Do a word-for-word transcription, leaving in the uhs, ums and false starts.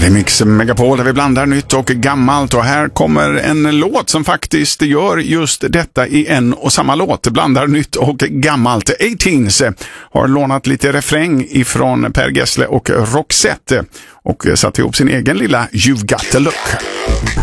Det är Mix Megapol där vi blandar nytt och gammalt, och här kommer en låt som faktiskt gör just detta i en och samma låt. Blandar nytt och gammalt. eighteens har lånat lite refräng ifrån Per Gessle och Roxette och satt ihop sin egen lilla You've Got To Look.